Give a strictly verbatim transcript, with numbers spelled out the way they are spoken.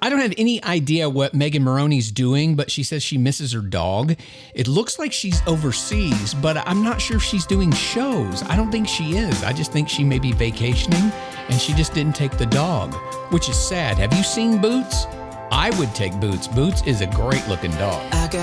I don't have any idea what Megan Moroney's doing, but she says she misses her dog. It looks like she's overseas, but I'm not sure if she's doing shows. I don't think she is. I just think she may be vacationing, and she just didn't take the dog, which is sad. Have you seen Boots? I would take Boots. Boots is a great looking dog.